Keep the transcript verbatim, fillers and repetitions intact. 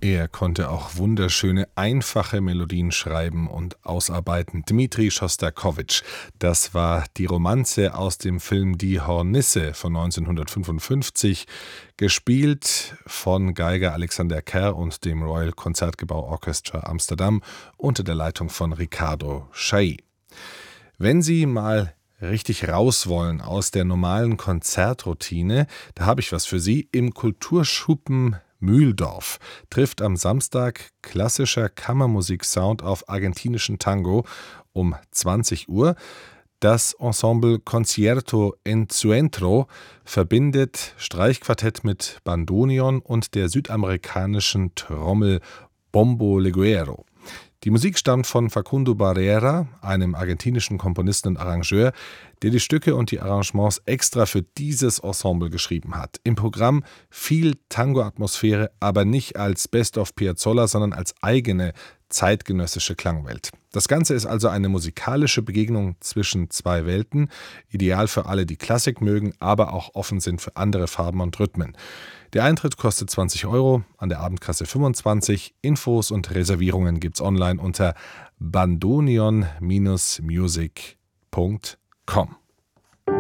Er konnte auch wunderschöne, einfache Melodien schreiben und ausarbeiten. Dmitri Schostakowitsch, das war die Romanze aus dem Film Die Hornisse von neunzehnhundertfünfundfünfzig, gespielt von Geiger Alexander Kerr und dem Royal Concertgebouw Orchestra Amsterdam unter der Leitung von Ricardo Chailly. Wenn Sie mal richtig raus wollen aus der normalen Konzertroutine, da habe ich was für Sie. Im Kulturschuppen Mühldorf trifft am Samstag klassischer Kammermusik-Sound auf argentinischen Tango um zwanzig Uhr. Das Ensemble Concierto Encuentro verbindet Streichquartett mit Bandoneon und der südamerikanischen Trommel Bombo Leguero. Die Musik stammt von Facundo Barrera, einem argentinischen Komponisten und Arrangeur, der die Stücke und die Arrangements extra für dieses Ensemble geschrieben hat. Im Programm viel Tango-Atmosphäre, aber nicht als Best of Piazzolla, sondern als eigene zeitgenössische Klangwelt. Das Ganze ist also eine musikalische Begegnung zwischen zwei Welten, ideal für alle, die Klassik mögen, aber auch offen sind für andere Farben und Rhythmen. Der Eintritt kostet zwanzig Euro, an der Abendkasse fünfundzwanzig. Infos und Reservierungen gibt's online unter bandoneon Bindestrich music Punkt com.